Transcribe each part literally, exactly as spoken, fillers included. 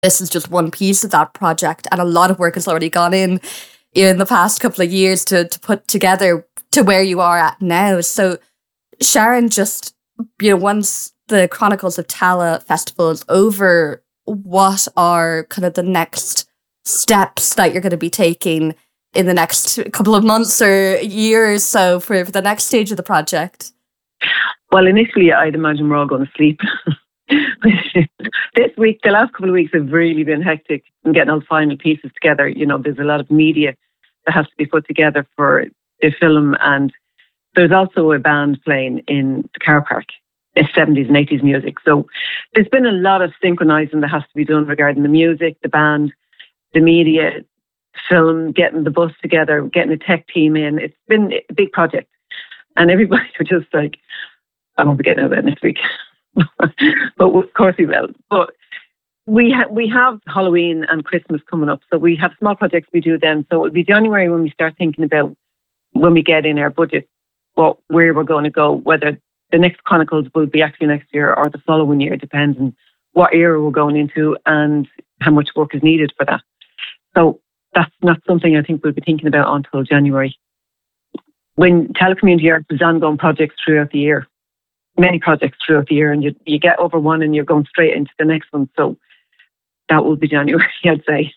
This is just one piece of that project, and a lot of work has already gone in in the past couple of years to, to put together to where you are at now. So Sharon, just, you know, once the Chronicles of Tallaght Festival is over, what are kind of the next steps that you're going to be taking in the next couple of months or year or so for, for the next stage of the project? Well, initially, I'd imagine we're all going to sleep. This week, the last couple of weeks have really been hectic in getting all the final pieces together. You know, there's a lot of media that has to be put together for the film, and there's also a band playing in the car park. It's seventies and eighties music. So there's been a lot of synchronising that has to be done regarding the music, the band, the media, film, getting the bus together, getting a tech team in. It's been a big project. And everybody was just like, I won't be getting out of bed next week. But of course we will. But we, ha- we have Halloween and Christmas coming up. So we have small projects we do then. So it'll be January when we start thinking about, when we get in our budget, what where we're going to go, whether the next Chronicles will be actually next year or the following year, depends on what era we're going into and how much work is needed for that. So that's not something I think we'll be thinking about until January. When Tallaght Community Arts is ongoing projects throughout the year, many projects throughout the year, and you you get over one and you're going straight into the next one. So that will be January, I'd say.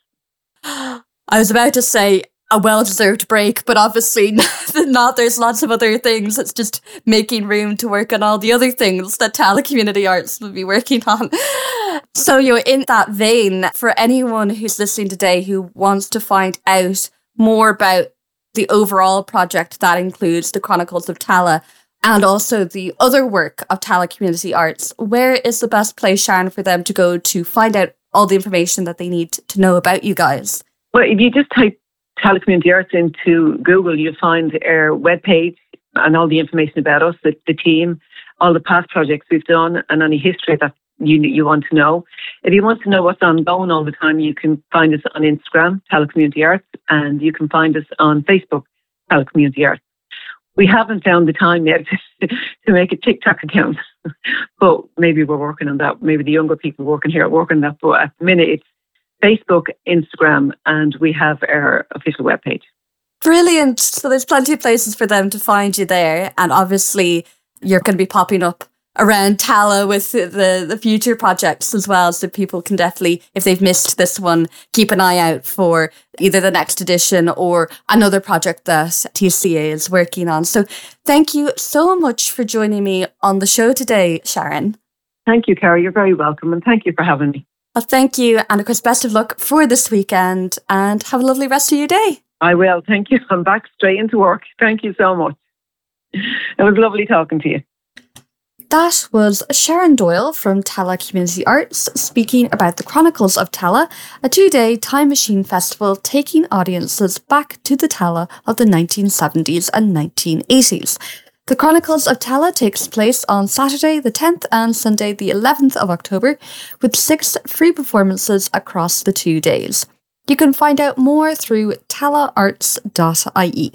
I was about to say a well-deserved break, but obviously not. There's lots of other things. It's just making room to work on all the other things that Tallaght Community Arts will be working on. So, you know, in that vein, for anyone who's listening today who wants to find out more about the overall project that includes the Chronicles of Tallaght and also the other work of Tallaght Community Arts, where is the best place, Sharon, for them to go to find out all the information that they need to know about you guys? Well, if you just type Tallaght Community Arts into Google, you'll find our webpage and all the information about us, the, the team, all the past projects we've done, and any history that you you want to know. If you want to know what's ongoing all the time, you can find us on Instagram, Tallaght Community Arts, and you can find us on Facebook, Tallaght Community Arts. We haven't found the time yet to, to make a TikTok account, but maybe we're working on that. Maybe the younger people working here are working on that, but at the minute it's Facebook, Instagram, and we have our official webpage. Brilliant. So there's plenty of places for them to find you there. And obviously you're going to be popping up around Tallaght with the, the future projects as well. So people can definitely, if they've missed this one, keep an eye out for either the next edition or another project that T C A is working on. So thank you so much for joining me on the show today, Sharon. Thank you, Cara. You're very welcome. And thank you for having me. Well, thank you. And of course, best of luck for this weekend and have a lovely rest of your day. I will. Thank you. I'm back straight into work. Thank you so much. It was lovely talking to you. That was Sharon Doyle from Tallaght Community Arts speaking about the Chronicles of Tallaght, a two-day time machine festival taking audiences back to the Tallaght of the nineteen seventies and nineteen eighties. The Chronicles of Tallaght takes place on Saturday the tenth and Sunday the eleventh of October, with six free performances across the two days. You can find out more through tallaght arts dot I E.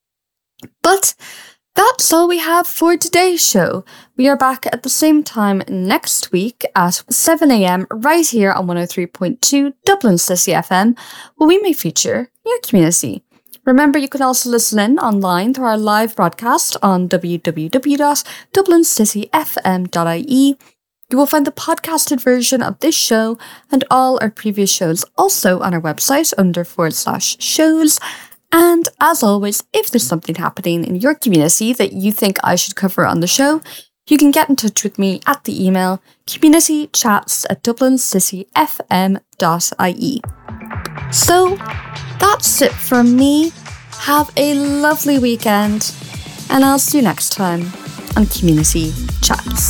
But that's all we have for today's show. We are back at the same time next week at seven a.m. right here on one oh three point two Dublin City F M, where we may feature your community. Remember, you can also listen in online through our live broadcast on w w w dot dublin city f m dot I E. You will find the podcasted version of this show and all our previous shows also on our website under forward slash shows. And as always, if there's something happening in your community that you think I should cover on the show, you can get in touch with me at the email communitychats at dublin city f m dot I E. So, that's it from me. Have a lovely weekend, and I'll see you next time on Community Chats.